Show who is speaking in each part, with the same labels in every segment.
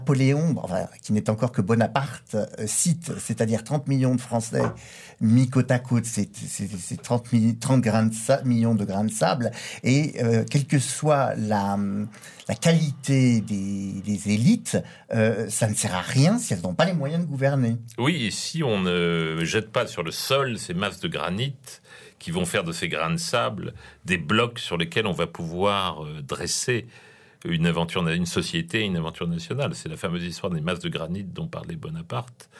Speaker 1: Napoléon, enfin, qui n'est encore que Bonaparte, cite, c'est-à-dire 30 millions de Français mis côte à côte, c'est 30 millions de grains de sable, et quelle que soit la qualité des élites, ça ne sert à rien si elles n'ont pas les moyens de gouverner.
Speaker 2: Oui, et si on ne jette pas sur le sol ces masses de granit qui vont faire de ces grains de sable des blocs sur lesquels on va pouvoir dresser une société, une aventure nationale. C'est la fameuse histoire des masses de granit dont parlait Bonaparte,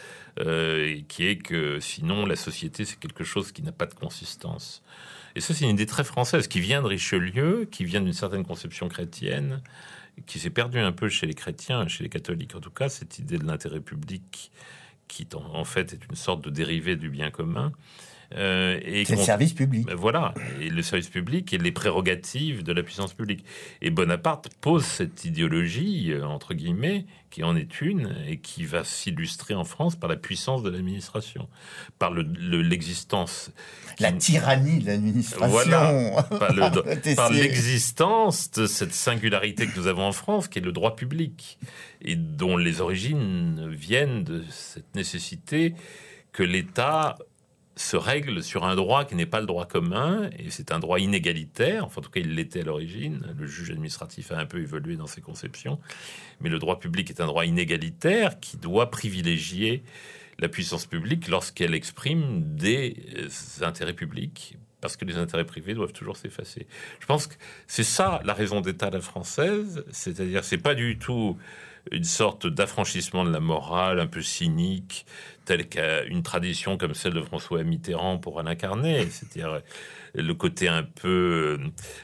Speaker 2: qui est que sinon la société c'est quelque chose qui n'a pas de consistance. Et ça c'est une idée très française qui vient de Richelieu, qui vient d'une certaine conception chrétienne, qui s'est perdue un peu chez les chrétiens, chez les catholiques en tout cas, cette idée de l'intérêt public qui en fait est une sorte de dérivé du bien commun.
Speaker 1: C'est le service public.
Speaker 2: Voilà, et le service public et les prérogatives de la puissance publique. Et Bonaparte pose cette idéologie, entre guillemets, qui en est une, et qui va s'illustrer en France par la puissance de l'administration, par l'existence...
Speaker 1: La tyrannie de l'administration.
Speaker 2: Voilà, par l'existence de cette singularité que nous avons en France, qui est le droit public, et dont les origines viennent de cette nécessité que l'État se règle sur un droit qui n'est pas le droit commun, et c'est un droit inégalitaire, enfin en tout cas il l'était à l'origine, le juge administratif a un peu évolué dans ses conceptions, mais le droit public est un droit inégalitaire qui doit privilégier la puissance publique lorsqu'elle exprime des intérêts publics, parce que les intérêts privés doivent toujours s'effacer. Je pense que c'est ça la raison d'État à la française, c'est-à-dire c'est pas du tout une sorte d'affranchissement de la morale un peu cynique, telle qu'une tradition comme celle de François Mitterrand pourra l'incarner, c'est-à-dire le côté un peu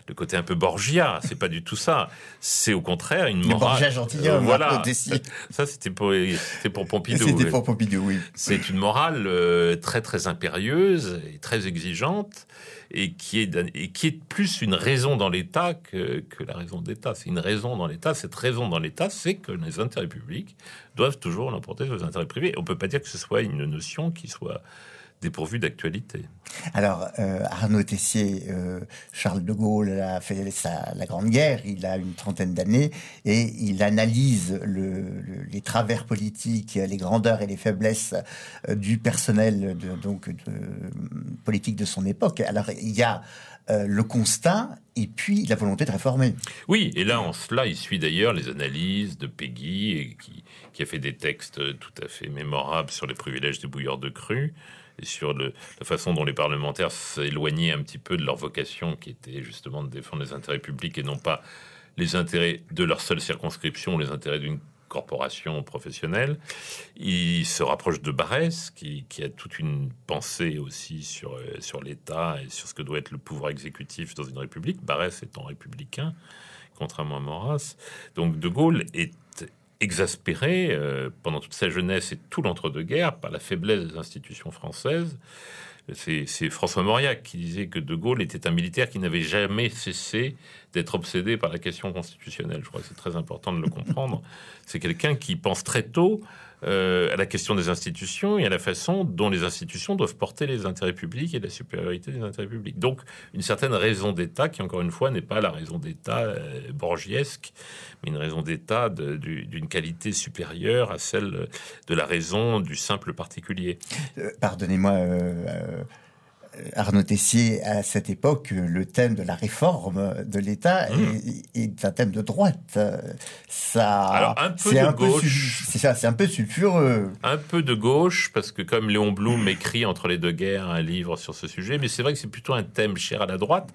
Speaker 2: Borgia. C'est pas du tout ça. C'est au contraire une morale.
Speaker 1: Borgia gentilhomme.
Speaker 2: Voilà. Ça c'était pour Pompidou.
Speaker 1: C'était pour Pompidou, oui.
Speaker 2: C'est une morale très très impérieuse et très exigeante, et qui est plus une raison dans l'État que la raison d'État. C'est une raison dans l'État. Cette raison dans l'État, c'est que les intérêts publics doivent toujours l'emporter sur les intérêts privés. On peut pas dire que ce soit une notion qui soit dépourvue d'actualité.
Speaker 1: Alors, Arnaud Tessier, Charles de Gaulle a fait la Grande Guerre, il a une trentaine d'années, et il analyse les travers politiques, les grandeurs et les faiblesses du personnel politique de son époque. Alors, il y a le constat et puis la volonté de réformer.
Speaker 2: Oui, et là, en cela, il suit d'ailleurs les analyses de Péguy, et qui a fait des textes tout à fait mémorables sur les privilèges des bouilleurs de cru, et sur la façon dont les parlementaires s'éloignaient un petit peu de leur vocation, qui était justement de défendre les intérêts publics et non pas les intérêts de leur seule circonscription ou les intérêts d'une corporation professionnelle. Il se rapproche de Barrès, qui a toute une pensée aussi sur l'État et sur ce que doit être le pouvoir exécutif dans une république, Barrès étant républicain, contrairement à Maurras. Donc De Gaulle est exaspéré pendant toute sa jeunesse et tout l'entre-deux-guerres par la faiblesse des institutions françaises. C'est François Mauriac qui disait que De Gaulle était un militaire qui n'avait jamais cessé d'être obsédé par la question constitutionnelle. Je crois que c'est très important de le comprendre. C'est quelqu'un qui pense très tôt à la question des institutions et à la façon dont les institutions doivent porter les intérêts publics et la supériorité des intérêts publics. Donc, une certaine raison d'État qui, encore une fois, n'est pas la raison d'État borgiesque, mais une raison d'État d'une qualité supérieure à celle de la raison du simple particulier.
Speaker 1: Pardonnez-moi, Arnaud Tessier, à cette époque, le thème de la réforme de l'État est un thème de droite.
Speaker 2: Alors, un peu de gauche.
Speaker 1: C'est un peu sulfureux.
Speaker 2: Un peu de gauche, parce que comme Léon Blum écrit entre les deux guerres un livre sur ce sujet, mais c'est vrai que c'est plutôt un thème cher à la droite.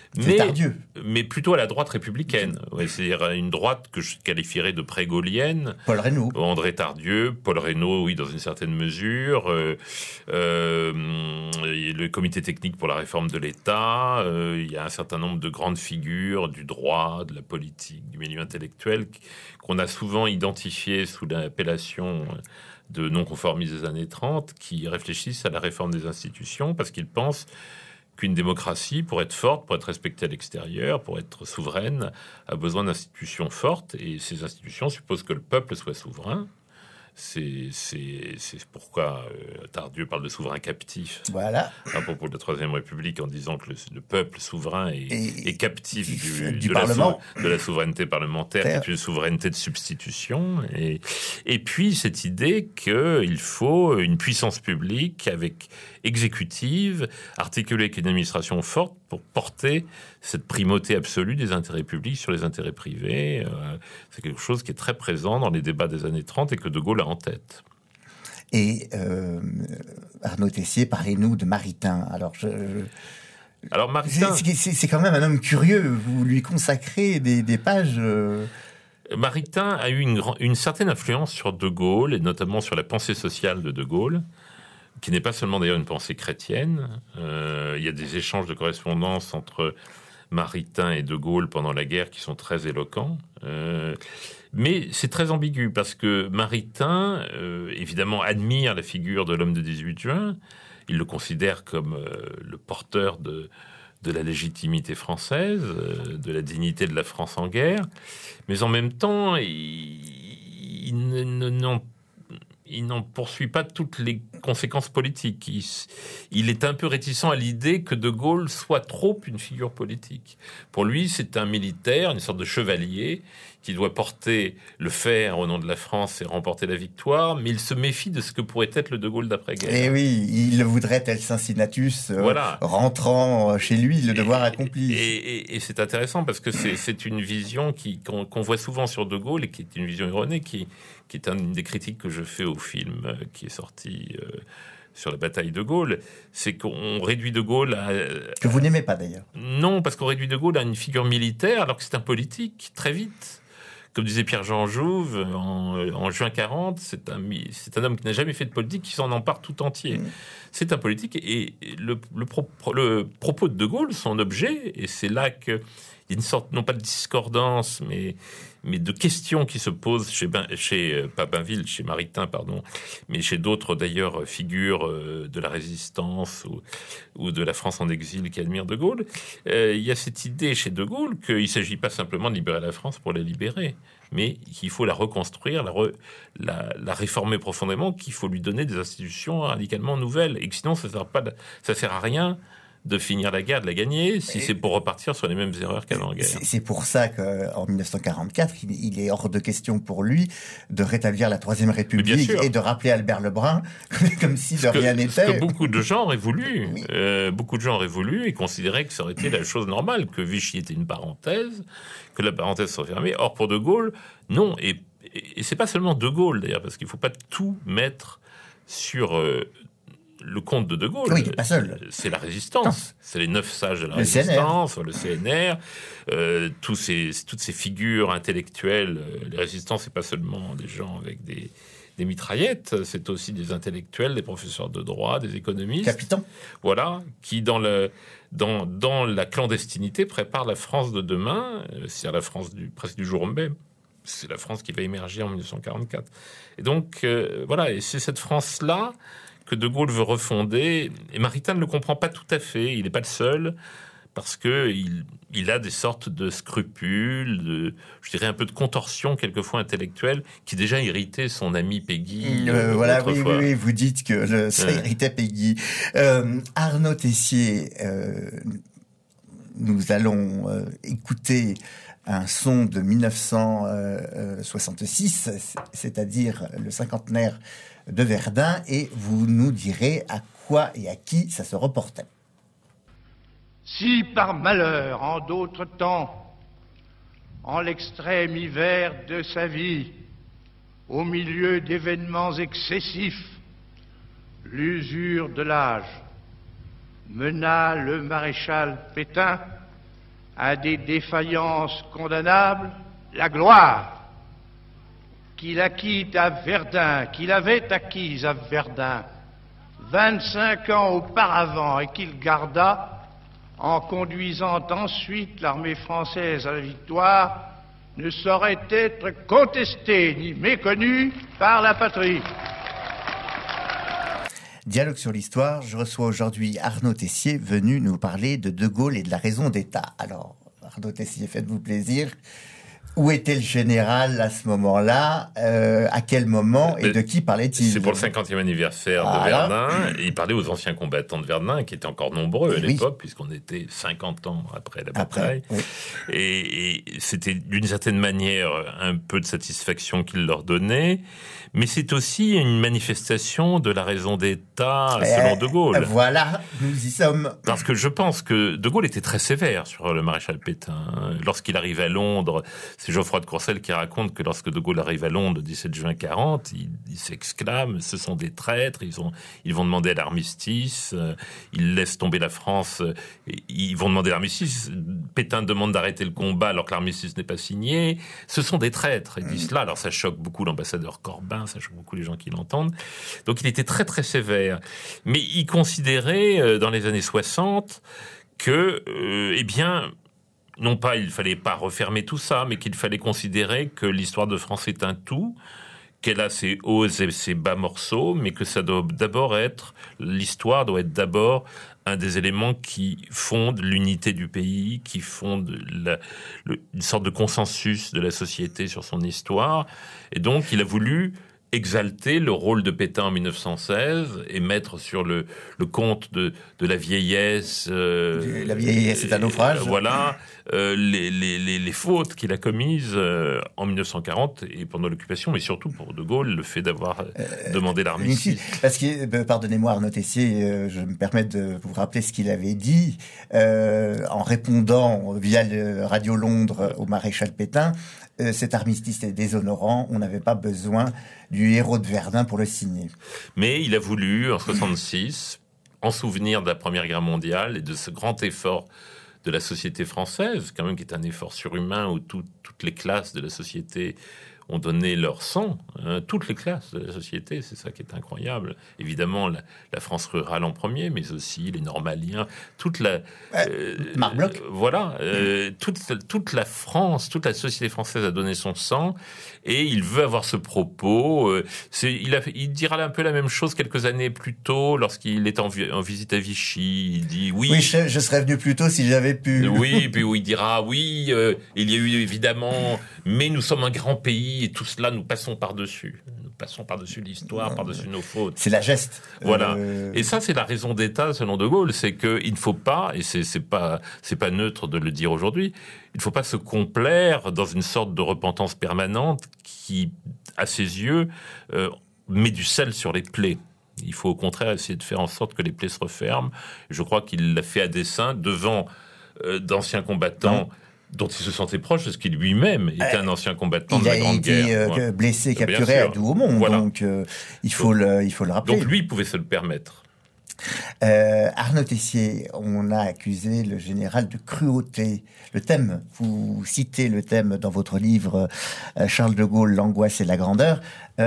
Speaker 2: Mais plutôt à la droite républicaine. Ouais, c'est-à-dire une droite que je qualifierais de pré-gaulienne.
Speaker 1: Paul Reynaud.
Speaker 2: André Tardieu, Paul Reynaud, oui, dans une certaine mesure. Le comité technique pour la réforme de l'État. Il y a un certain nombre de grandes figures du droit, de la politique, du milieu intellectuel, qu'on a souvent identifiées sous l'appellation de non-conformistes des années 30, qui réfléchissent à la réforme des institutions parce qu'ils pensent qu'une démocratie, pour être forte, pour être respectée à l'extérieur, pour être souveraine, a besoin d'institutions fortes. Et ces institutions supposent que le peuple soit souverain. C'est pourquoi Tardieu parle de souverain captif.
Speaker 1: Voilà.
Speaker 2: À propos de la Troisième République, en disant que le peuple souverain est captif
Speaker 1: du Parlement.
Speaker 2: de la souveraineté parlementaire, qui est une souveraineté de substitution. Et puis cette idée qu'il faut une puissance publique exécutive, articulée avec une administration forte pour porter cette primauté absolue des intérêts publics sur les intérêts privés. C'est quelque chose qui est très présent dans les débats des années 30 et que De Gaulle a en tête.
Speaker 1: Et Arnaud Tessier, parlez-nous de Maritain. Alors
Speaker 2: Maritain,
Speaker 1: c'est quand même un homme curieux. Vous lui consacrez des pages.
Speaker 2: Maritain a eu une certaine influence sur De Gaulle, et notamment sur la pensée sociale de Gaulle, qui n'est pas seulement d'ailleurs une pensée chrétienne. Il y a des échanges de correspondance entre Maritain et De Gaulle pendant la guerre qui sont très éloquents. Mais c'est très ambigu parce que Maritain, évidemment, admire la figure de l'homme de 18 juin. Il le considère comme le porteur de la légitimité française, de la dignité de la France en guerre. Mais en même temps, il n'en poursuit pas toutes les conséquences politiques. Il est un peu réticent à l'idée que De Gaulle soit trop une figure politique. Pour lui, c'est un militaire, une sorte de chevalier, qui doit porter le fer au nom de la France et remporter la victoire, mais il se méfie de ce que pourrait être le De Gaulle d'après-guerre.
Speaker 1: Et oui, il voudrait tel Cincinnatus,
Speaker 2: voilà,
Speaker 1: rentrant chez lui, le devoir accompli.
Speaker 2: Et c'est intéressant parce que c'est une vision qu'on voit souvent sur De Gaulle et qui est une vision erronée, qui est une des critiques que je fais au film qui est sorti sur la bataille de Gaulle, c'est qu'on réduit De Gaulle à...
Speaker 1: Que vous n'aimez pas d'ailleurs.
Speaker 2: Non, parce qu'on réduit De Gaulle à une figure militaire alors que c'est un politique, très vite. Comme disait Pierre-Jean Jouve, en juin 40, c'est un homme qui n'a jamais fait de politique, qui s'en empare tout entier. C'est un politique, et le propos de Gaulle, son objet, et c'est là qu'il y a une sorte, non pas de discordance, mais de questions qui se posent chez Maritain, pardon, mais chez d'autres d'ailleurs figures de la résistance ou de la France en exil qui admirent De Gaulle. Il y a cette idée chez De Gaulle qu'il ne s'agit pas simplement de libérer la France pour la libérer, mais qu'il faut la reconstruire, la réformer profondément, qu'il faut lui donner des institutions radicalement nouvelles, et que sinon ça sert à rien de finir la guerre, de la gagner, si c'est pour repartir sur les mêmes erreurs qu'avant-guerre.
Speaker 1: C'est pour ça qu'en 1944, il est hors de question pour lui de rétablir la Troisième République et de rappeler Albert Lebrun comme si de rien n'était.
Speaker 2: Ce que beaucoup de gens auraient voulu. Oui. Beaucoup de gens auraient voulu et considéraient que ça aurait été la chose normale, que Vichy était une parenthèse, que la parenthèse soit fermée. Or, pour De Gaulle, non. Et c'est pas seulement De Gaulle, d'ailleurs, parce qu'il ne faut pas tout mettre sur... le compte de Gaulle,
Speaker 1: oui, pas seul.
Speaker 2: C'est la résistance, c'est les 9 sages de la résistance, le CNR, toutes ces figures intellectuelles. Les résistants, c'est pas seulement des gens avec des mitraillettes, c'est aussi des intellectuels, des professeurs de droit, des économistes.
Speaker 1: Capitans.
Speaker 2: Voilà, qui dans la clandestinité préparent la France de demain, c'est-à-dire la France presque du jour même. C'est la France qui va émerger en 1944. Et donc, voilà, et c'est cette France-là que De Gaulle veut refonder, et Maritain ne le comprend pas tout à fait, il n'est pas le seul, parce que il a des sortes de scrupules, je dirais un peu de contorsion quelquefois intellectuelle, qui déjà irritait son ami Péguy.
Speaker 1: Voilà, oui, vous dites que ça irritait Péguy. Arnaud Tessier, nous allons écouter un son de 1966, c'est-à-dire le cinquantenaire de Verdun, et vous nous direz à quoi et à qui ça se reportait.
Speaker 3: Si par malheur, en d'autres temps, en l'extrême hiver de sa vie, au milieu d'événements excessifs, l'usure de l'âge mena le maréchal Pétain à des défaillances condamnables, la gloire qu'il acquit à Verdun, qu'il avait acquise à Verdun 25 ans auparavant et qu'il garda en conduisant ensuite l'armée française à la victoire, ne saurait être contestée ni méconnue par la patrie.
Speaker 1: Dialogue sur l'histoire, je reçois aujourd'hui Arnaud Tessier, venu nous parler de Gaulle et de la raison d'État. Alors, Arnaud Tessier, faites-vous plaisir. Où était le général à ce moment-là? À quel moment et de qui parlait-il?
Speaker 2: C'est pour le 50e anniversaire de Verdun. Et il parlait aux anciens combattants de Verdun, qui étaient encore nombreux à l'époque, puisqu'on était 50 ans après la bataille. Oui. Et c'était d'une certaine manière un peu de satisfaction qu'il leur donnait. Mais c'est aussi une manifestation de la raison d'État selon De Gaulle.
Speaker 1: Voilà, nous y sommes.
Speaker 2: Parce que je pense que De Gaulle était très sévère sur le maréchal Pétain. Lorsqu'il arrive à Londres, c'est Geoffroy de Courcelles qui raconte que lorsque De Gaulle arrive à Londres le 17 juin 40, il s'exclame, ce sont des traîtres, ils vont demander l'armistice, ils laissent tomber la France, ils vont demander l'armistice, Pétain demande d'arrêter le combat alors que l'armistice n'est pas signé, ce sont des traîtres, il dit cela, alors ça choque beaucoup l'ambassadeur Corbin, ça choque beaucoup les gens qui l'entendent, donc il était très très sévère, mais il considérait dans les années 60 que, eh bien, non pas il fallait pas refermer tout ça, mais qu'il fallait considérer que l'histoire de France est un tout, qu'elle a ses hauts et ses bas morceaux, mais que ça doit d'abord être, l'histoire doit être d'abord un des éléments qui fondent l'unité du pays, qui fondent une sorte de consensus de la société sur son histoire. Et donc, il a voulu exalter le rôle de Pétain en 1916 et mettre sur le compte de la vieillesse.
Speaker 1: La vieillesse est un naufrage.
Speaker 2: Voilà, les fautes qu'il a commises en 1940 et pendant l'occupation, mais surtout pour De Gaulle, le fait d'avoir demandé l'armistice.
Speaker 1: Parce que, pardonnez-moi Arnaud Tessier, je me permets de vous rappeler ce qu'il avait dit en répondant via le Radio Londres au maréchal Pétain. Cet armistice est déshonorant, on n'avait pas besoin du héros de Verdun pour le signer.
Speaker 2: Mais il a voulu, en 1966, en souvenir de la Première Guerre mondiale et de ce grand effort de la société française, quand même qui est un effort surhumain où toutes les classes de la société ont donné leur sang, toutes les classes de la société, c'est ça qui est incroyable. Évidemment, la France rurale en premier, mais aussi les Normaliens, toute la...
Speaker 1: Marc Bloch.
Speaker 2: Voilà, toute la France, toute la société française a donné son sang, et il veut avoir ce propos. Il dira un peu la même chose quelques années plus tôt, lorsqu'il est en visite à Vichy. Il dit oui...
Speaker 1: Oui, je serais venu plus tôt si j'avais pu.
Speaker 2: Oui, puis où il dira oui, il y a eu évidemment... Mais nous sommes un grand pays, et tout cela, nous passons par-dessus. Nous passons par-dessus l'histoire, par-dessus nos fautes.
Speaker 1: C'est la geste.
Speaker 2: Voilà. Et ça, c'est la raison d'État, selon De Gaulle. C'est qu'il ne faut pas, et c'est pas neutre de le dire aujourd'hui, il ne faut pas se complaire dans une sorte de repentance permanente qui, à ses yeux, met du sel sur les plaies. Il faut au contraire essayer de faire en sorte que les plaies se referment. Je crois qu'il l'a fait à dessein devant d'anciens combattants dont il se sentait proche, parce qu'il lui-même était un ancien combattant de la Grande Guerre.
Speaker 1: Il a été blessé, capturé à Douaumont, voilà. Donc il faut le rappeler.
Speaker 2: Donc lui, il pouvait se le permettre.
Speaker 1: Arnaud Tessier, on a accusé le général de cruauté. Le thème, vous citez le thème dans votre livre Charles de Gaulle, l'angoisse et la grandeur.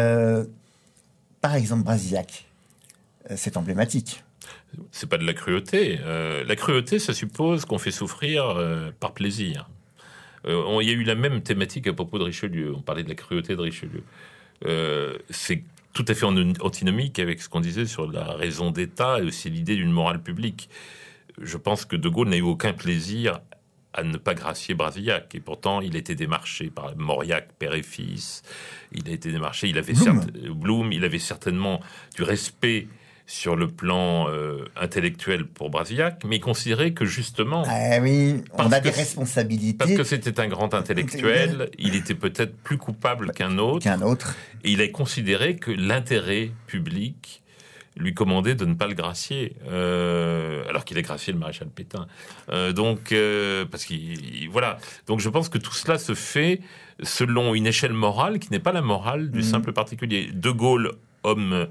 Speaker 1: Par exemple, Brasillac, c'est emblématique.
Speaker 2: C'est pas de la cruauté. La cruauté, ça suppose qu'on fait souffrir par plaisir. Il y a eu la même thématique à propos de Richelieu. On parlait de la cruauté de Richelieu. C'est tout à fait antinomique avec ce qu'on disait sur la raison d'État et aussi l'idée d'une morale publique. Je pense que De Gaulle n'a eu aucun plaisir à ne pas gracier Brasillac. Et pourtant, il a été démarché par Mauriac, père et fils. Il a été démarché. Il avait Blum, il avait certainement du respect sur le plan intellectuel pour Brasillac, mais il considérait que justement...
Speaker 1: Ah oui, on a des responsabilités.
Speaker 2: Parce que c'était un grand intellectuel, il était peut-être plus coupable qu'un autre. Et il a considéré que l'intérêt public lui commandait de ne pas le gracier, alors qu'il a gracié le maréchal Pétain. Parce qu'il... Voilà. Donc je pense que tout cela se fait selon une échelle morale qui n'est pas la morale du simple particulier. De Gaulle, homme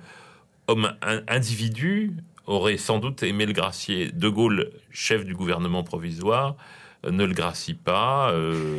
Speaker 2: individu, aurait sans doute aimé le gracier. De Gaulle, chef du gouvernement provisoire, ne le gracie pas.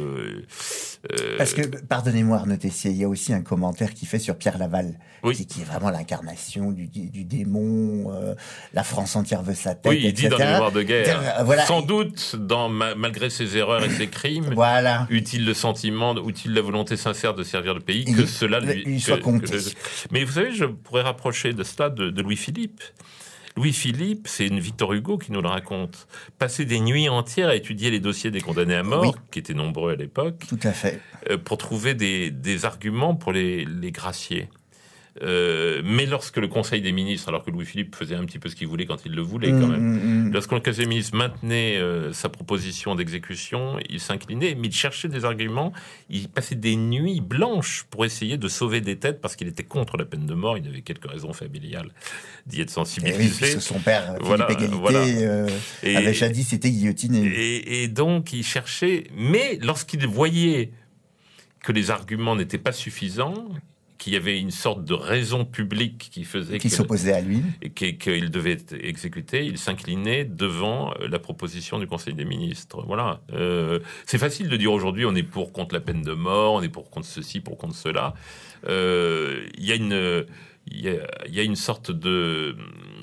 Speaker 1: Parce que, pardonnez-moi Arnaud Tessier, il y a aussi un commentaire qui fait sur Pierre Laval, qui est vraiment l'incarnation du démon, la France entière veut sa tête,
Speaker 2: oui, il
Speaker 1: etc.
Speaker 2: dit dans les mémoires de guerre,
Speaker 1: voilà.
Speaker 2: Sans doute, malgré ses erreurs et ses crimes, eut-il le sentiment, eut-il la volonté sincère de servir le pays, que cela lui
Speaker 1: soit compté.
Speaker 2: Mais vous savez, je pourrais rapprocher de cela de Louis-Philippe. Louis-Philippe, c'est Victor Hugo qui nous le raconte, passait des nuits entières à étudier les dossiers des condamnés à mort, qui étaient nombreux à l'époque,
Speaker 1: tout à fait,
Speaker 2: pour trouver des arguments pour les gracier. Mais lorsque le Conseil des ministres, alors que Louis-Philippe faisait un petit peu ce qu'il voulait quand il le voulait quand même, lorsque le Conseil des ministres maintenait sa proposition d'exécution, il s'inclinait, mais il cherchait des arguments, il passait des nuits blanches pour essayer de sauver des têtes parce qu'il était contre la peine de mort, il avait quelques raisons familiales d'y être sensibilisé.
Speaker 1: Oui, puisque son père, Philippe Égalité, avait jadis été guillotiné.
Speaker 2: Et donc il cherchait, mais lorsqu'il voyait que les arguments n'étaient pas suffisants, qu'il y avait une sorte de raison publique qui
Speaker 1: s'opposait à lui
Speaker 2: et qu'il devait être exécuté, il s'inclinait devant la proposition du Conseil des ministres. Voilà. C'est facile de dire aujourd'hui on est pour contre la peine de mort, on est pour contre ceci, pour contre cela. Il y a une sorte de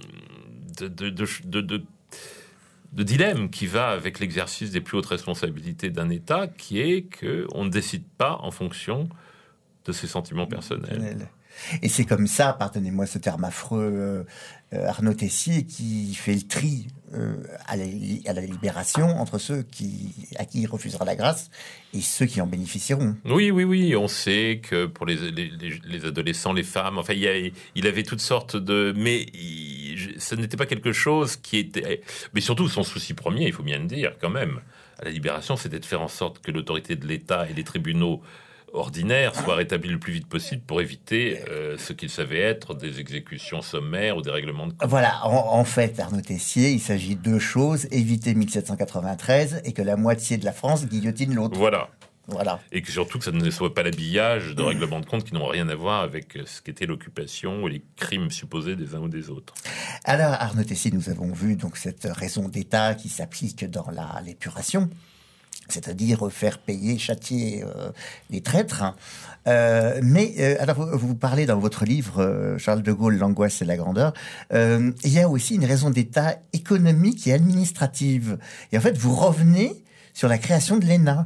Speaker 2: dilemme qui va avec l'exercice des plus hautes responsabilités d'un État, qui est qu'on ne décide pas en fonction de ses sentiments personnels.
Speaker 1: Et c'est comme ça, pardonnez-moi ce terme affreux, Arnaud Tessier, qui fait le tri à la libération entre ceux à qui il refusera la grâce et ceux qui en bénéficieront.
Speaker 2: Oui, on sait que pour les adolescents, les femmes, enfin, il avait toutes sortes de... Mais ce n'était pas quelque chose qui était... Mais surtout, son souci premier, il faut bien le dire quand même, à la libération, c'était de faire en sorte que l'autorité de l'État et les tribunaux ordinaire soit rétabli le plus vite possible pour éviter ce qu'il savait être des exécutions sommaires ou des règlements de compte.
Speaker 1: Voilà, en fait, Arnaud Tessier, il s'agit de deux choses: éviter 1793 et que la moitié de la France guillotine l'autre.
Speaker 2: Voilà. Et que surtout que ça ne soit pas l'habillage de règlements de compte qui n'ont rien à voir avec ce qu'était l'occupation ou les crimes supposés des uns ou des autres.
Speaker 1: Alors, Arnaud Tessier, nous avons vu donc cette raison d'État qui s'applique dans l'épuration, c'est-à-dire faire payer, châtier les traîtres. Alors, vous parlez dans votre livre, Charles de Gaulle, l'angoisse et la grandeur, il y a aussi une raison d'État économique et administrative. Et en fait, vous revenez sur la création de l'ENA.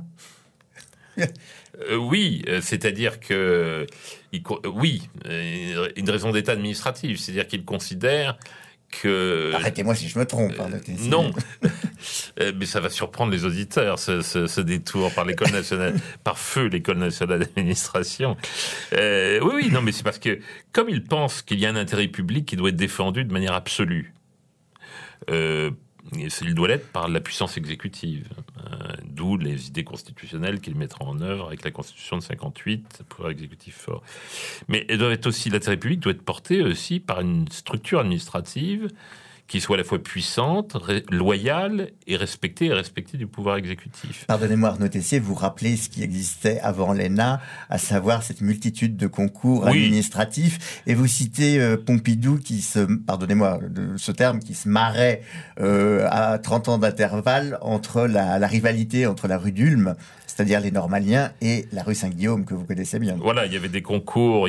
Speaker 2: Oui, c'est-à-dire que... une raison d'État administrative, c'est-à-dire qu'il considère que...
Speaker 1: Arrêtez-moi si je me trompe.
Speaker 2: Non, mais ça va surprendre les auditeurs, ce détour par l'école nationale, par feu l'école nationale d'administration. Non, mais c'est parce que, comme il pense qu'il y a un intérêt public qui doit être défendu de manière absolue, il doit l'être par la puissance exécutive, d'où les idées constitutionnelles qu'il mettra en œuvre avec la Constitution de 58, pouvoir exécutif fort. Mais l'intérêt public doit être porté aussi par une structure administrative qui soit à la fois puissante, loyale et respectée du pouvoir exécutif.
Speaker 1: Pardonnez-moi Arnaud Tessier, vous rappelez ce qui existait avant l'ENA, à savoir cette multitude de concours administratifs, et vous citez Pompidou pardonnez-moi ce terme, qui se marrait à 30 ans d'intervalle entre la rivalité entre la rue d'Ulm, c'est-à-dire les Normaliens, et la rue Saint-Guillaume, que vous connaissez bien.
Speaker 2: Voilà, il y avait des concours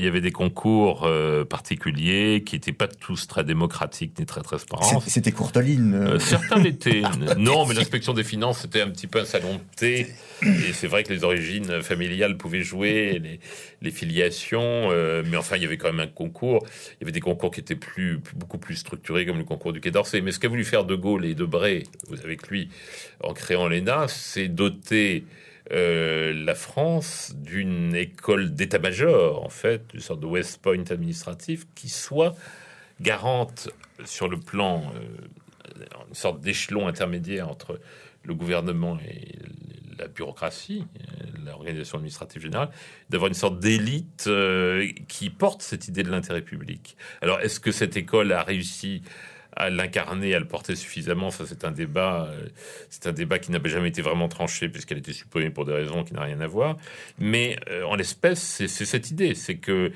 Speaker 2: particuliers qui n'étaient pas tous très démocratiques ni très transparents.
Speaker 1: C'était Courteline.
Speaker 2: Certains l'étaient. Non, mais l'inspection des finances, c'était un petit peu un salon de thé. Et c'est vrai que les origines familiales pouvaient jouer, les filiations. Mais enfin, il y avait quand même un concours. Il y avait des concours qui étaient beaucoup plus structurés, comme le concours du Quai d'Orsay. Mais ce qu'a voulu faire De Gaulle et Debré, avec lui, en créant l'ENA, c'est doter la France d'une école d'état-major, en fait, une sorte de West Point administratif, qui soit garante sur le plan, une sorte d'échelon intermédiaire entre le gouvernement et la bureaucratie, l'organisation administrative générale, d'avoir une sorte d'élite qui porte cette idée de l'intérêt public. Alors, est-ce que cette école a réussi à l'incarner, à le porter suffisamment? Ça, c'est un débat qui n'a jamais été vraiment tranché, puisqu'elle a été supprimée pour des raisons qui n'ont rien à voir. Mais en l'espèce, c'est cette idée, c'est que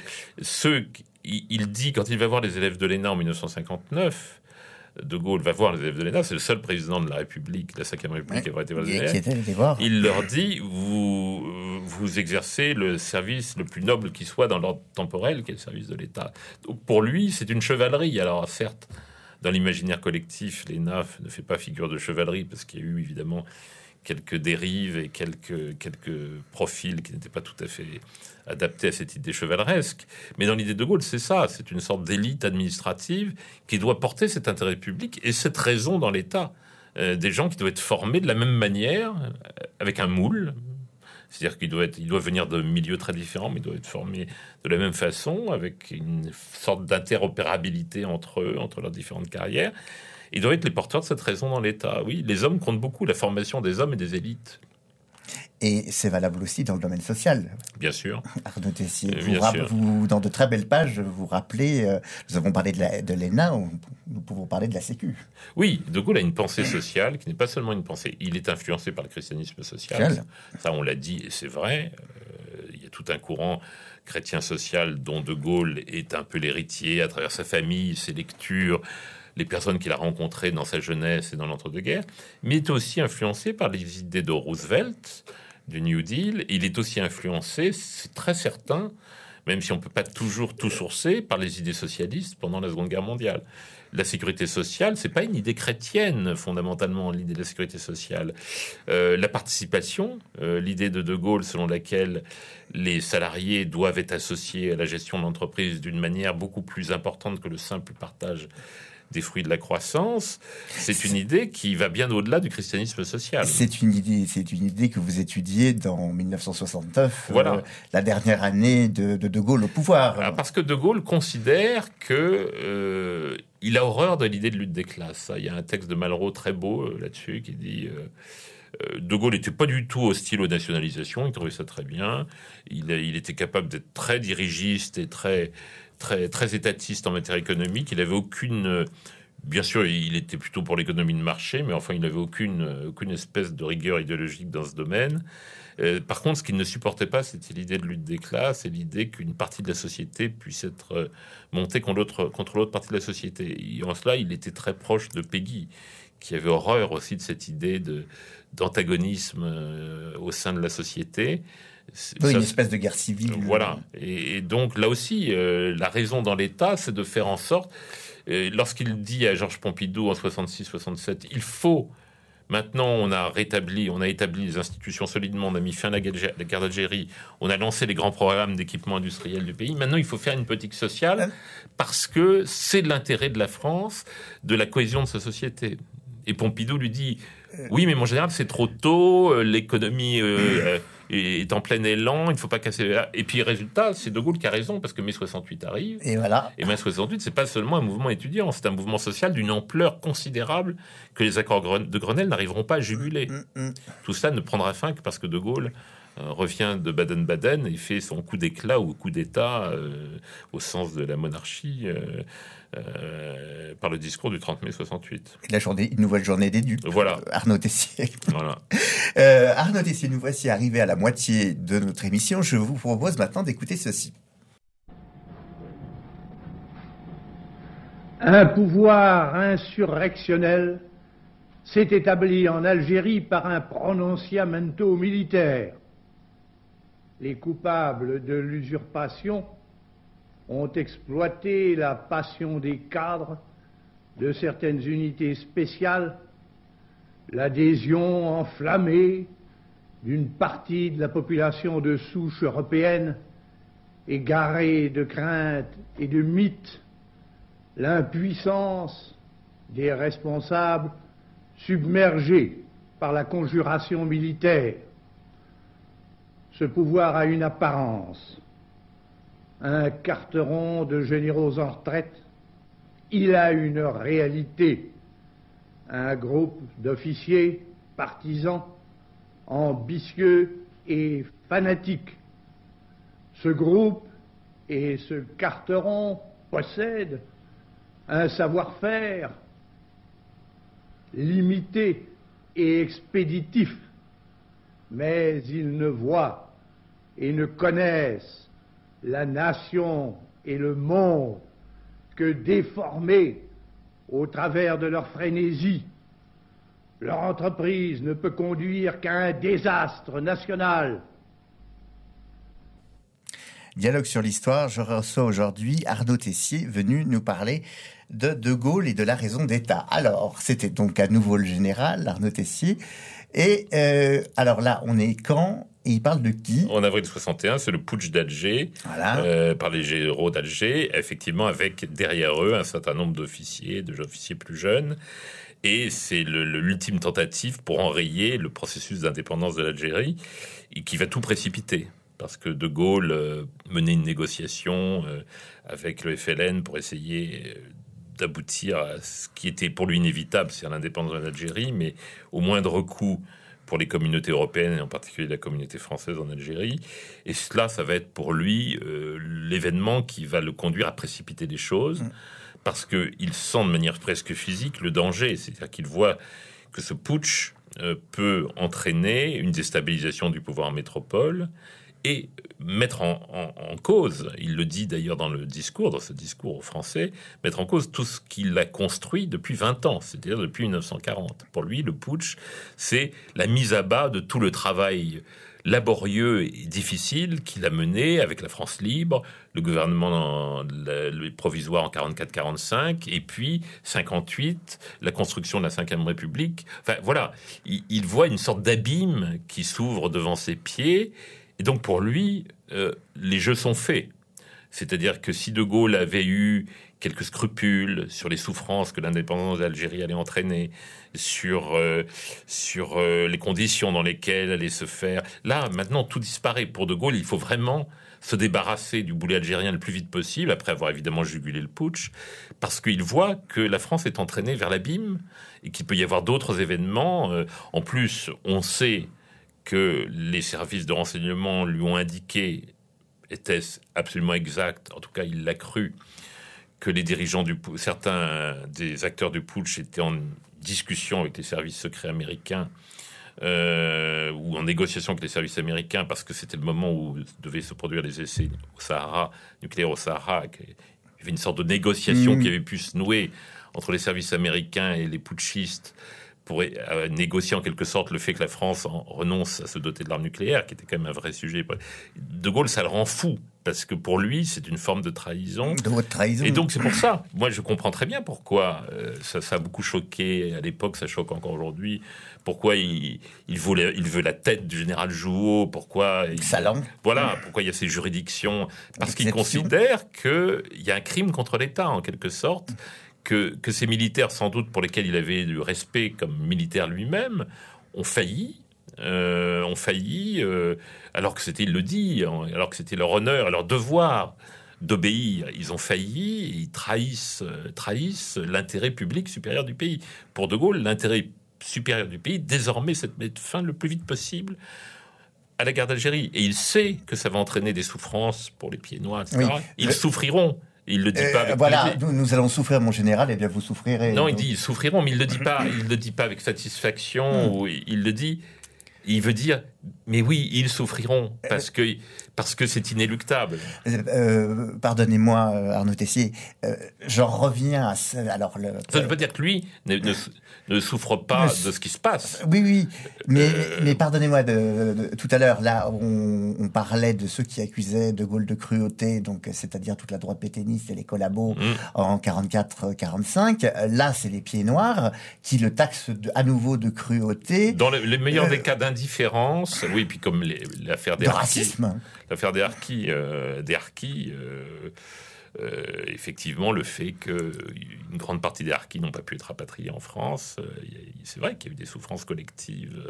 Speaker 2: il dit, quand il va voir les élèves de l'ENA en 1959, De Gaulle va voir les élèves de l'ENA, c'est le seul président de la République, la 5e République, qui avait été voir les élèves. Il leur dit, vous exercez le service le plus noble qui soit dans l'ordre temporel, qui est le service de l'État. Donc pour lui, c'est une chevalerie. Alors certes, dans l'imaginaire collectif, l'ENA ne fait pas figure de chevalerie, parce qu'il y a eu évidemment quelques dérives et quelques profils qui n'étaient pas tout à fait adaptés à cette idée chevaleresque. Mais dans l'idée de Gaulle, c'est ça, c'est une sorte d'élite administrative qui doit porter cet intérêt public et cette raison dans l'État. Des gens qui doivent être formés de la même manière, avec un moule. C'est-à-dire qu'il doit venir de milieux très différents, mais il doit être formé de la même façon, avec une sorte d'interopérabilité entre eux, entre leurs différentes carrières. Ils doivent être les porteurs de cette raison dans l'État. Oui, les hommes comptent beaucoup, la formation des hommes et des élites.
Speaker 1: Et c'est valable aussi dans le domaine social.
Speaker 2: Bien sûr.
Speaker 1: Arnaud Tessier,
Speaker 2: sûr.
Speaker 1: Vous, dans de très belles pages, vous rappelez, nous avons parlé de l'ENA, nous pouvons parler de la Sécu.
Speaker 2: Oui, De Gaulle a une pensée sociale qui n'est pas seulement une pensée. Il est influencé par le christianisme social. Ça, on l'a dit, et c'est vrai. Il y a tout un courant chrétien social dont De Gaulle est un peu l'héritier à travers sa famille, ses lectures, les personnes qu'il a rencontrées dans sa jeunesse et dans l'entre-deux-guerres. Mais il est aussi influencé par les idées de Roosevelt, du New Deal. Il est aussi influencé, c'est très certain, même si on ne peut pas toujours tout sourcer, par les idées socialistes pendant la Seconde Guerre mondiale. La sécurité sociale, c'est pas une idée chrétienne, fondamentalement, l'idée de la sécurité sociale. La participation, l'idée de Gaulle selon laquelle les salariés doivent être associés à la gestion de l'entreprise d'une manière beaucoup plus importante que le simple partage des fruits de la croissance, c'est une idée qui va bien au-delà du christianisme social.
Speaker 1: C'est une idée que vous étudiez dans 1969,
Speaker 2: voilà.
Speaker 1: La dernière année de Gaulle au pouvoir.
Speaker 2: Alors, parce que De Gaulle considère que il a horreur de l'idée de lutte des classes. Il y a un texte de Malraux très beau là-dessus qui dit De Gaulle n'était pas du tout hostile aux nationalisations, il trouvait ça très bien. Il était capable d'être très dirigiste et très étatiste en matière économique. Il avait aucune... Bien sûr, il était plutôt pour l'économie de marché, mais enfin, il n'avait aucune espèce de rigueur idéologique dans ce domaine. Par contre, ce qu'il ne supportait pas, c'était l'idée de lutte des classes et l'idée qu'une partie de la société puisse être montée contre l'autre partie de la société. Et en cela, il était très proche de Péguy, qui avait horreur aussi de cette idée d'antagonisme au sein de la société.
Speaker 1: Oui, une espèce de guerre civile.
Speaker 2: Voilà. Et donc, là aussi, la raison dans l'État, c'est de faire en sorte... lorsqu'il dit à Georges Pompidou en 66-67, il faut... Maintenant, on a établi les institutions solidement, on a mis fin à la guerre d'Algérie, on a lancé les grands programmes d'équipement industriel du pays. Maintenant, il faut faire une politique sociale parce que c'est de l'intérêt de la France, de la cohésion de sa société. Et Pompidou lui dit... Oui, mais mon général, c'est trop tôt, l'économie est en plein élan, il ne faut pas casser... Et puis, résultat, c'est De Gaulle qui a raison, parce que mai 68 arrive.
Speaker 1: Et voilà.
Speaker 2: Et mai 68, c'est pas seulement un mouvement étudiant, c'est un mouvement social d'une ampleur considérable que les accords de Grenelle n'arriveront pas à juguler. Tout ça ne prendra fin que parce que De Gaulle revient de Baden-Baden et fait son coup d'éclat ou coup d'État au sens de la monarchie par le discours du 30 mai 68.
Speaker 1: Une nouvelle journée des dupes.
Speaker 2: Voilà.
Speaker 1: Arnaud Tessier.
Speaker 2: Voilà.
Speaker 1: Arnaud Tessier, nous voici arrivés à la moitié de notre émission. Je vous propose maintenant d'écouter ceci.
Speaker 3: Un pouvoir insurrectionnel s'est établi en Algérie par un prononciamento militaire. Les coupables de l'usurpation ont exploité la passion des cadres de certaines unités spéciales, l'adhésion enflammée d'une partie de la population de souche européenne, égarée de craintes et de mythes, l'impuissance des responsables submergés par la conjuration militaire. Ce pouvoir a une apparence, un carteron de généraux en retraite. Il a une réalité, un groupe d'officiers partisans, ambitieux et fanatiques. Ce groupe et ce carteron possèdent un savoir-faire limité et expéditif, mais ils ne voient et ne connaissent la nation et le monde que déformés au travers de leur frénésie. Leur entreprise ne peut conduire qu'à un désastre national.
Speaker 1: Dialogue sur l'histoire, je reçois aujourd'hui Arnaud Tessier, venu nous parler de Gaulle et de la raison d'État. Alors, c'était donc à nouveau le général, Arnaud Tessier. Et alors là, on est quand? Et il parle de qui?
Speaker 2: En avril 61, c'est le putsch d'Alger,
Speaker 1: Voilà.
Speaker 2: par les généraux d'Alger, effectivement avec derrière eux un certain nombre d'officiers, de jeunes officiers plus jeunes. Et c'est l'ultime tentative pour enrayer le processus d'indépendance de l'Algérie, et qui va tout précipiter. Parce que De Gaulle menait une négociation avec le FLN pour essayer d'aboutir à ce qui était pour lui inévitable, c'est l'indépendance de l'Algérie, mais au moindre coût pour les communautés européennes, et en particulier la communauté française en Algérie. Et cela, ça va être pour lui l'événement qui va le conduire à précipiter les choses, parce qu'il sent de manière presque physique le danger. C'est-à-dire qu'il voit que ce putsch peut entraîner une déstabilisation du pouvoir en métropole et mettre en cause, il le dit d'ailleurs dans ce discours français, mettre en cause tout ce qu'il a construit depuis 20 ans, c'est-à-dire depuis 1940. Pour lui, le putsch, c'est la mise à bas de tout le travail laborieux et difficile qu'il a mené avec la France libre, le gouvernement le provisoire en 44-45, et puis 58, la construction de la Ve République. Enfin voilà, il voit une sorte d'abîme qui s'ouvre devant ses pieds. Et donc pour lui, les jeux sont faits. C'est-à-dire que si De Gaulle avait eu quelques scrupules sur les souffrances que l'indépendance d'Algérie allait entraîner, sur les conditions dans lesquelles allait se faire, là, maintenant, tout disparaît. Pour De Gaulle, il faut vraiment se débarrasser du boulet algérien le plus vite possible, après avoir évidemment jugulé le putsch, parce qu'il voit que la France est entraînée vers l'abîme et qu'il peut y avoir d'autres événements. En plus, on sait que les services de renseignement lui ont indiqué, était-ce absolument exact, en tout cas il l'a cru, que les dirigeants certains des acteurs du putsch étaient en discussion avec les services secrets américains ou en négociation avec les services américains, parce que c'était le moment où devaient se produire les essais au Sahara, nucléaires au Sahara. Il y avait une sorte de négociation qui avait pu se nouer entre les services américains et les putschistes pour négocier en quelque sorte le fait que la France renonce à se doter de l'arme nucléaire, qui était quand même un vrai sujet. De Gaulle, ça le rend fou, parce que pour lui, c'est une forme de trahison.
Speaker 1: De votre trahison.
Speaker 2: Et donc c'est pour ça, moi je comprends très bien pourquoi ça a beaucoup choqué à l'époque, ça choque encore aujourd'hui. Pourquoi il veut la tête du général Jouot, pourquoi voilà, pourquoi il y a ces juridictions, parce qu'il considère qu'il y a un crime contre l'État en quelque sorte. Que ces militaires, sans doute pour lesquels il avait du respect comme militaire lui-même, ont failli, alors que c'était, il le dit, alors que c'était leur honneur et leur devoir d'obéir. Ils ont failli, ils trahissent l'intérêt public supérieur du pays. Pour De Gaulle, l'intérêt supérieur du pays, désormais, c'est de mettre fin le plus vite possible à la guerre d'Algérie. Et il sait que ça va entraîner des souffrances pour les pieds noirs, etc. Oui. Ils souffriront. Il le dit pas.
Speaker 1: Voilà, nous allons souffrir, mon général, et bien vous souffrirez.
Speaker 2: Non, il dit ils souffriront, mais il le dit pas. Il le dit pas avec satisfaction. Ou il le dit. Il veut dire, mais oui, ils souffriront parce que c'est inéluctable.
Speaker 1: Pardonnez-moi, Arnaud Tessier, j'en reviens à ça. Alors,
Speaker 2: ça ne veut pas dire que lui ne souffre pas de ce qui se passe.
Speaker 1: Oui, mais pardonnez-moi, tout à l'heure, là, on parlait de ceux qui accusaient De Gaulle de cruauté, donc c'est-à-dire toute la droite pétainiste et les collabos en 44-45. Là, c'est les pieds noirs qui le taxent à nouveau de cruauté.
Speaker 2: Dans les meilleurs des cas d'indifférence, oui, puis comme l'affaire des
Speaker 1: racisme.
Speaker 2: L'affaire des harkis, effectivement, le fait qu'une grande partie des harkis n'ont pas pu être rapatriés en France, c'est vrai qu'il y a eu des souffrances collectives.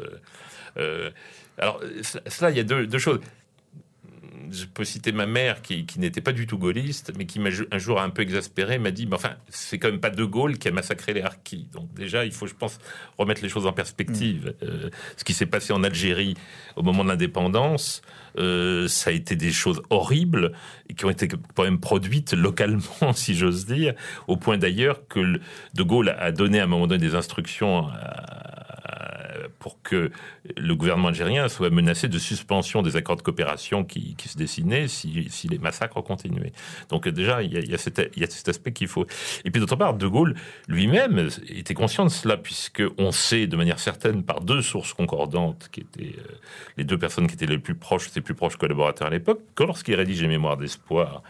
Speaker 2: Alors, cela, il y a deux choses. Je peux citer ma mère qui n'était pas du tout gaulliste, mais qui m'a un jour un peu exaspéré, m'a dit, enfin, c'est quand même pas De Gaulle qui a massacré les harkis. Donc déjà, il faut, je pense, remettre les choses en perspective. Ce qui s'est passé en Algérie au moment de l'indépendance, ça a été des choses horribles et qui ont été quand même produites localement, si j'ose dire, au point d'ailleurs que De Gaulle a donné à un moment donné des instructions pour que le gouvernement algérien soit menacé de suspension des accords de coopération qui se dessinaient si les massacres continuaient. Donc déjà, il y a cet aspect qu'il faut... Et puis d'autre part, De Gaulle lui-même était conscient de cela, puisqu'on sait de manière certaine par deux sources concordantes, qui étaient les deux personnes qui étaient ses plus proches collaborateurs à l'époque, que lorsqu'il rédige les Mémoires d'espoir,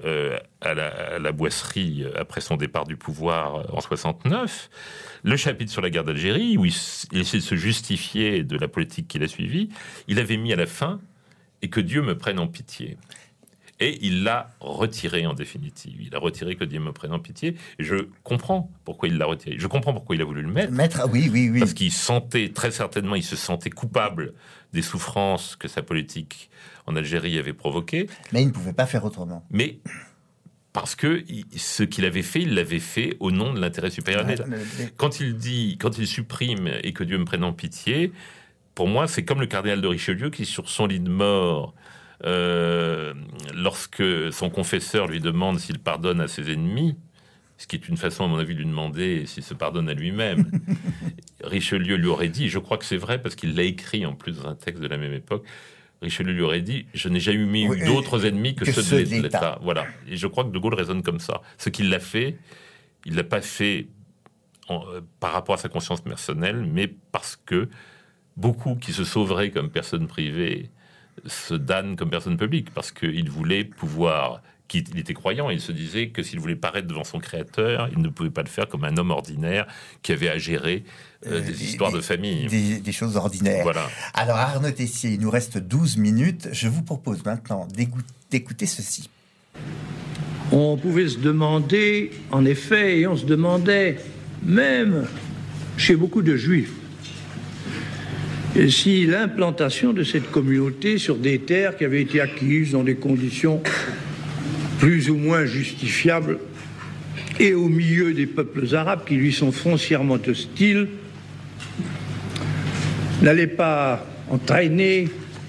Speaker 2: à la Boisserie après son départ du pouvoir en 69, le chapitre sur la guerre d'Algérie, où il essaie de se justifier de la politique qu'il a suivie, il avait mis à la fin « Et que Dieu me prenne en pitié ». Et il l'a retiré en définitive. Il a retiré « Que Dieu me prenne en pitié ». Et je comprends pourquoi il l'a retiré. Je comprends pourquoi il a voulu le mettre.
Speaker 1: Oui.
Speaker 2: Parce qu'il sentait, très certainement, il se sentait coupable des souffrances que sa politique en Algérie avait provoquées.
Speaker 1: Mais il ne pouvait pas faire autrement.
Speaker 2: Mais parce que ce qu'il avait fait, il l'avait fait au nom de l'intérêt supérieur de l'État. Quand il supprime « Et que Dieu me prenne en pitié », pour moi, c'est comme le cardinal de Richelieu qui, sur son lit de mort, lorsque son confesseur lui demande s'il pardonne à ses ennemis, ce qui est une façon, à mon avis, de lui demander s'il se pardonne à lui-même, Richelieu lui aurait dit, je crois que c'est vrai parce qu'il l'a écrit en plus dans un texte de la même époque, Richelieu lui aurait dit « Je n'ai jamais eu d'autres ennemis que ceux de l'État. » Voilà. Et je crois que De Gaulle raisonne comme ça. Ce qu'il l'a fait, il ne l'a pas fait par rapport à sa conscience personnelle, mais parce que beaucoup qui se sauveraient comme personnes privées se damnent comme personnes publiques, parce qu'il voulait pouvoir... Il était croyant, il se disait que s'il voulait paraître devant son créateur, il ne pouvait pas le faire comme un homme ordinaire qui avait à gérer des histoires de famille.
Speaker 1: Des choses ordinaires.
Speaker 2: Voilà.
Speaker 1: Alors Arnaud Tessier, il nous reste 12 minutes. Je vous propose maintenant d'écouter ceci.
Speaker 3: On pouvait se demander, en effet, et on se demandait, même chez beaucoup de juifs, si l'implantation de cette communauté sur des terres qui avaient été acquises dans des conditions plus ou moins justifiables et au milieu des peuples arabes qui lui sont foncièrement hostiles, n'allait pas entraîner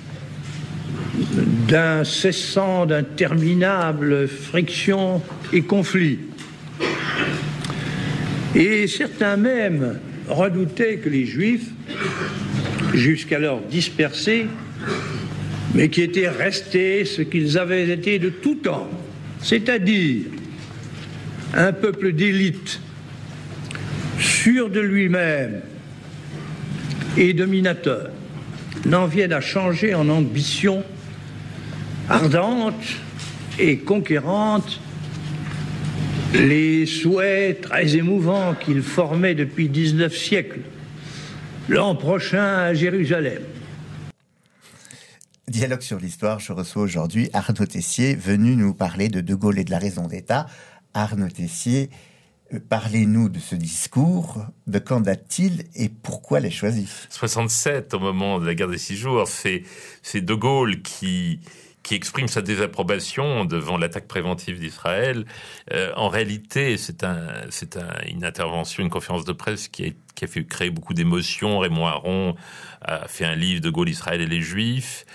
Speaker 3: d'interminables frictions et conflits. Et certains même redoutaient que les Juifs, jusqu'alors dispersés, mais qui étaient restés ce qu'ils avaient été de tout temps, c'est-à-dire un peuple d'élite, sûr de lui-même et dominateur, n'en viennent à changer en ambition ardente et conquérante les souhaits très émouvants qu'ils formaient depuis 19 siècles. L'an prochain à Jérusalem.
Speaker 1: Dialogue sur l'histoire, je reçois aujourd'hui Arnaud Tessier, venu nous parler de De Gaulle et de la raison d'État. Arnaud Tessier, parlez-nous de ce discours, de quand date-t-il et pourquoi l'ai choisi ?
Speaker 2: 67, au moment de la guerre des 6 jours, c'est De Gaulle qui exprime sa désapprobation devant l'attaque préventive d'Israël. En réalité, c'est une intervention, une conférence de presse qui a fait créer beaucoup d'émotions. Raymond Aron a fait un livre, De Gaulle, Israël et les Juifs,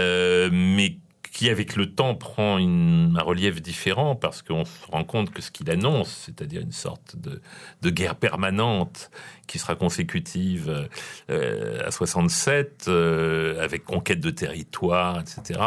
Speaker 2: mais qui, avec le temps, prend un relief différent parce qu'on se rend compte que ce qu'il annonce, c'est-à-dire une sorte de guerre permanente qui sera consécutive à 67, avec conquête de territoire, etc.,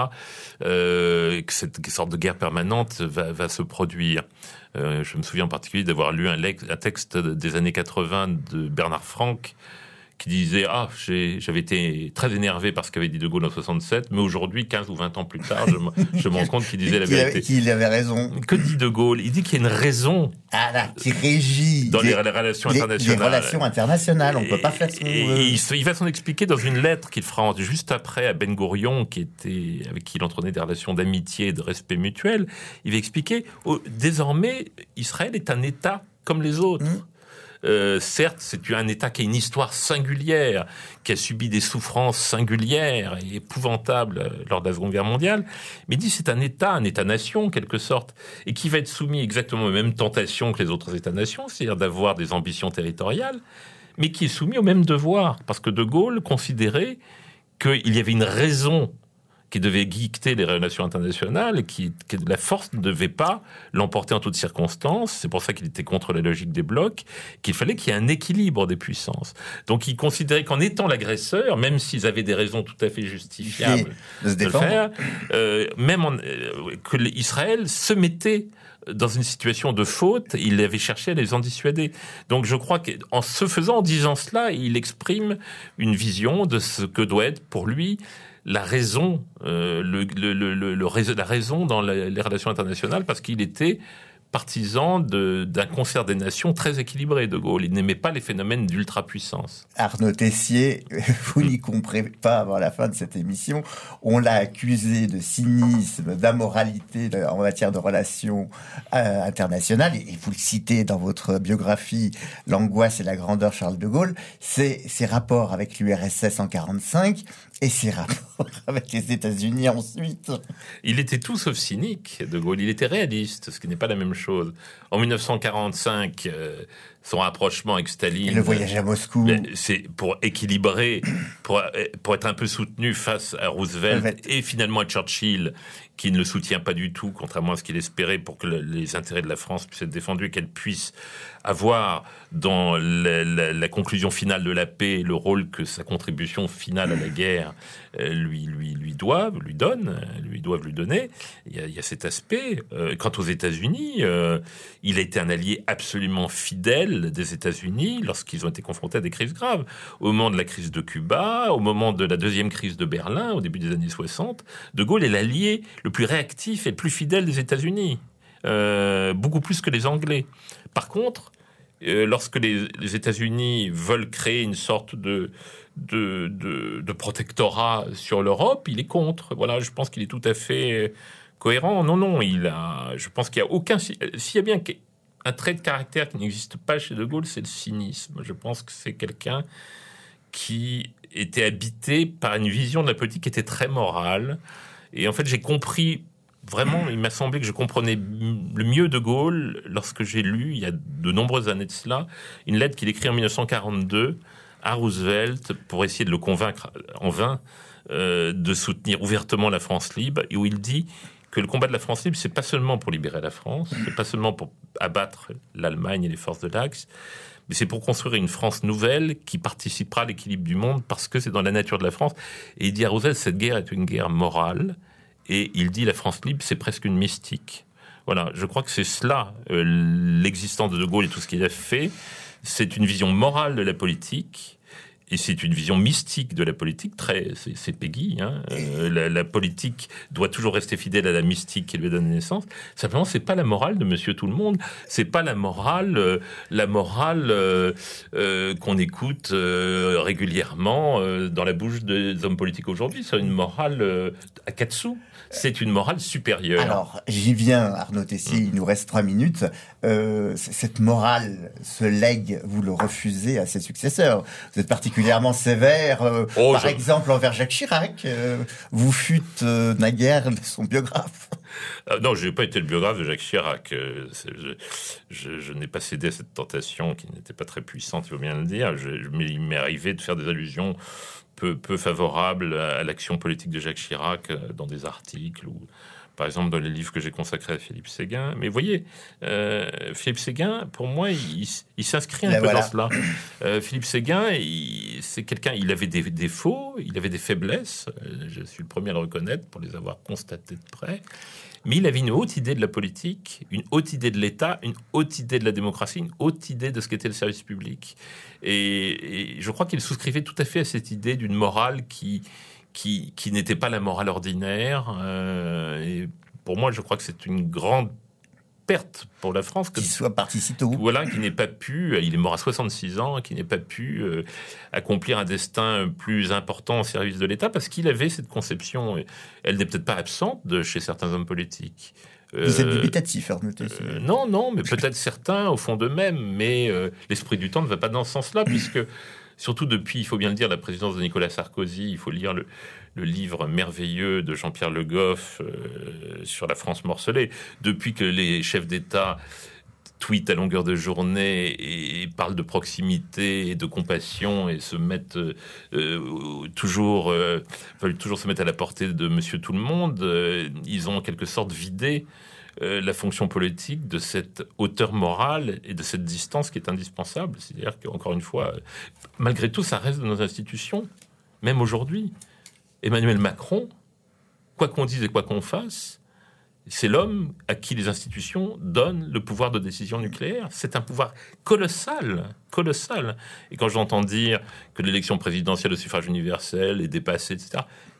Speaker 2: que cette sorte de guerre permanente va se produire. Je me souviens en particulier d'avoir lu un texte des années 80 de Bernard Franck, qui disait « j'avais été très énervé par ce qu'avait dit De Gaulle en 67, mais aujourd'hui, 15 ou 20 ans plus tard, je me rends compte qu'il disait la vérité. »
Speaker 1: Qu'il avait raison.
Speaker 2: Que dit De Gaulle ? Il dit qu'il y a une raison
Speaker 1: qui régit
Speaker 2: dans les relations internationales.
Speaker 1: Les relations internationales, on ne peut pas faire ce qu'on veut.
Speaker 2: Il va s'en expliquer dans une lettre qu'il fera juste après à Ben Gourion, avec qui il entretenait des relations d'amitié et de respect mutuel. Il va expliquer, désormais, Israël est un État comme les autres. Certes, c'est un État qui a une histoire singulière, qui a subi des souffrances singulières et épouvantables lors de la Seconde Guerre mondiale, mais il dit c'est un État-nation en quelque sorte, et qui va être soumis exactement aux mêmes tentations que les autres États-nations, c'est-à-dire d'avoir des ambitions territoriales, mais qui est soumis aux mêmes devoirs, parce que De Gaulle considérait qu'il y avait une raison qui devait dicter les relations internationales et que la force ne devait pas l'emporter en toutes circonstances. C'est pour ça qu'il était contre la logique des blocs, qu'il fallait qu'il y ait un équilibre des puissances. Donc il considérait qu'en étant l'agresseur, même s'ils avaient des raisons tout à fait justifiables de le faire, que Israël se mettait dans une situation de faute, il avait cherché à les en dissuader. Donc je crois qu'en se faisant, en disant cela, il exprime une vision de ce que doit être pour lui la raison, la raison dans les relations internationales, parce qu'il était partisan d'un concert des nations très équilibré, De Gaulle. Il n'aimait pas les phénomènes d'ultra-puissance.
Speaker 1: Arnaud Tessier, vous n'y comprendrez pas avant la fin de cette émission, on l'a accusé de cynisme, d'amoralité en matière de relations internationales, et vous le citez dans votre biographie, L'angoisse et la grandeur Charles de Gaulle, c'est ses rapports avec l'URSS en 1945 et ses rapports avec les États-Unis ensuite.
Speaker 2: Il était tout sauf cynique, De Gaulle. Il était réaliste, ce qui n'est pas la même chose. En 1945, son rapprochement avec Staline...
Speaker 1: Et le voyage à Moscou...
Speaker 2: C'est pour équilibrer, pour être un peu soutenu face à Roosevelt et finalement à Churchill, qui ne le soutient pas du tout, contrairement à ce qu'il espérait, pour que les intérêts de la France puissent être défendus et qu'elle puisse avoir dans la conclusion finale de la paix le rôle que sa contribution finale à la guerre lui doivent lui donner. Il y a cet aspect. Quant aux États-Unis, il a été un allié absolument fidèle des États-Unis lorsqu'ils ont été confrontés à des crises graves. Au moment de la crise de Cuba, au moment de la deuxième crise de Berlin, au début des années 60, De Gaulle est l'allié le plus réactif et le plus fidèle des États-Unis. Beaucoup plus que les Anglais. Par contre, lorsque les États-Unis veulent créer une sorte de protectorat sur l'Europe, il est contre. Voilà, je pense qu'il est tout à fait cohérent. Non, je pense qu'il y a aucun... S'il y a bien un trait de caractère qui n'existe pas chez De Gaulle, c'est le cynisme. Je pense que c'est quelqu'un qui était habité par une vision de la politique qui était très morale. Et en fait, j'ai compris... Vraiment, il m'a semblé que je comprenais le mieux De Gaulle lorsque j'ai lu, il y a de nombreuses années de cela, une lettre qu'il écrit en 1942 à Roosevelt pour essayer de le convaincre en vain de soutenir ouvertement la France libre, et où il dit que le combat de la France libre, c'est pas seulement pour libérer la France, c'est pas seulement pour abattre l'Allemagne et les forces de l'Axe, mais c'est pour construire une France nouvelle qui participera à l'équilibre du monde, parce que c'est dans la nature de la France. Et il dit à Roosevelt, cette guerre est une guerre morale. Et il dit la France libre, c'est presque une mystique. Voilà, je crois que c'est cela, l'existence de De Gaulle et tout ce qu'il a fait. C'est une vision morale de la politique, et c'est une vision mystique de la politique. C'est Peggy. Hein. La politique doit toujours rester fidèle à la mystique qui lui donne naissance. Simplement, c'est pas la morale de Monsieur Tout le Monde. C'est pas la morale qu'on écoute régulièrement dans la bouche des hommes politiques aujourd'hui. C'est une morale à quatre sous. C'est une morale supérieure.
Speaker 1: Alors, j'y viens, Arnaud Tessier, il nous reste 3 minutes. Cette morale, ce legs, vous le refusez à ses successeurs. Vous êtes particulièrement sévère, par exemple, envers Jacques Chirac. Vous fûtes naguère son biographe.
Speaker 2: Non, je n'ai pas été le biographe de Jacques Chirac. Je n'ai pas cédé à cette tentation qui n'était pas très puissante, il faut bien le dire. Mais il m'est arrivé de faire des allusions peu favorables à l'action politique de Jacques Chirac dans des articles ou, par exemple, dans les livres que j'ai consacrés à Philippe Séguin. Mais vous voyez, Philippe Séguin, pour moi, il s'inscrit un peu dans cela. Philippe Séguin, c'est quelqu'un, il avait des défauts, il avait des faiblesses. Je suis le premier à le reconnaître pour les avoir constatés de près. Mais il avait une haute idée de la politique, une haute idée de l'État, une haute idée de la démocratie, une haute idée de ce qu'était le service public. Et je crois qu'il souscrivait tout à fait à cette idée d'une morale qui n'était pas la morale ordinaire. Et pour moi, je crois que c'est une grande perte pour la France.
Speaker 1: Qu'il soit parti si tôt.
Speaker 2: Voilà, qui n'ait pas pu, il est mort à 66 ans, qui n'ait pas pu accomplir un destin plus important au service de l'État, parce qu'il avait cette conception, elle n'est peut-être pas absente chez certains hommes politiques.
Speaker 1: Vous êtes dubitatif, Arnaud Tessier.
Speaker 2: Non, mais peut-être certains au fond d'eux-mêmes, mais l'esprit du temps ne va pas dans ce sens-là, puisque, surtout depuis, il faut bien le dire, la présidence de Nicolas Sarkozy, il faut lire le livre merveilleux de Jean-Pierre Le Goff sur la France morcelée. Depuis que les chefs d'État tweetent à longueur de journée et parlent de proximité et de compassion et se mettent veulent toujours se mettre à la portée de Monsieur Tout le Monde, ils ont en quelque sorte vidé la fonction politique de cette hauteur morale et de cette distance qui est indispensable. C'est-à-dire qu'encore une fois, malgré tout, ça reste dans nos institutions, même aujourd'hui. Emmanuel Macron, quoi qu'on dise et quoi qu'on fasse, c'est l'homme à qui les institutions donnent le pouvoir de décision nucléaire. C'est un pouvoir colossal. Et quand j'entends dire que l'élection présidentielle au suffrage universel est dépassée, etc.,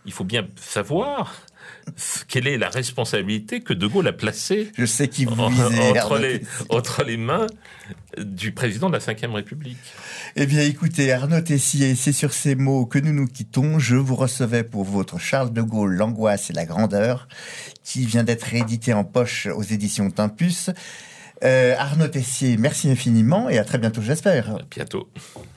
Speaker 2: il faut bien savoir quelle est la responsabilité que De Gaulle a placée
Speaker 1: Je sais qui vous visez,
Speaker 2: entre les mains du président de la Ve République.
Speaker 1: Eh bien, écoutez, Arnaud Tessier, c'est sur ces mots que nous nous quittons. Je vous recevais pour votre Charles de Gaulle, l'angoisse et la grandeur, qui vient d'être réédité en poche aux éditions Tempus. Arnaud Tessier, merci infiniment et à très bientôt, j'espère.
Speaker 2: À bientôt.